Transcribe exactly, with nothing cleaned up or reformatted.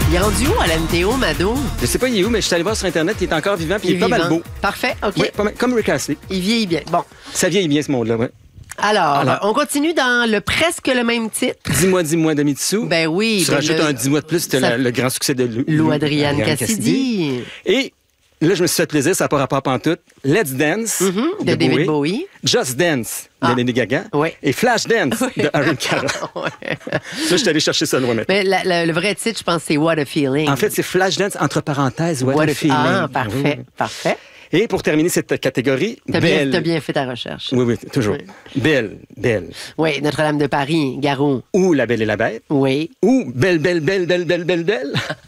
Il est rendu où à la météo, Mado? Je sais pas il est où, mais je suis allé voir sur Internet, il est encore vivant, puis il, Il est pas vivant. mal beau. Parfait, OK. Oui, pas mal- comme Rick Astley. Il vieillit bien. Bon. Ça vieillit bien, ce monde-là, ouais. Alors, Alors. on continue dans le presque le même titre. Dis-moi, dis-moi, Damitsu. Ben oui. Tu ben rajoutes le- un dix mois de plus, c'était ça- la- le grand succès de Lou, Lou Adrienne Adrienne Cassidy. Et là, je me suis fait plaisir, ça n'a pas rapport pantoute. Let's Dance Mhm, de David Bowie. Just Dance de Ah. Lady Gaga. Ouais. Et Flash Dance de Aaron Carroll. Ouais. Là, je suis allé chercher ça loin maintenant. Mais la- la- le vrai titre, je pense, c'est What a Feeling. En fait, c'est Flash Dance, entre parenthèses, What, What a a Feeling. Ah, parfait, Oui. parfait. Et pour terminer cette catégorie, T'as bien, Belle. t'as bien fait ta recherche. Oui, oui, toujours. Oui. Belle, Belle. Oui, Notre-Dame de Paris, Garou. Ou La Belle et la Bête. Oui. Ou Belle, Belle, Belle, Belle, Belle, Belle, Belle.